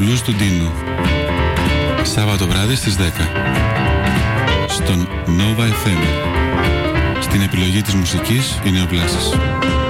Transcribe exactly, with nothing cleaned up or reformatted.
Blues του Ντίνου. Σάββατο βράδυ στις δέκα. Στον Nova εφ εμ. Στην επιλογή της μουσικής είναι ο Βλάσης.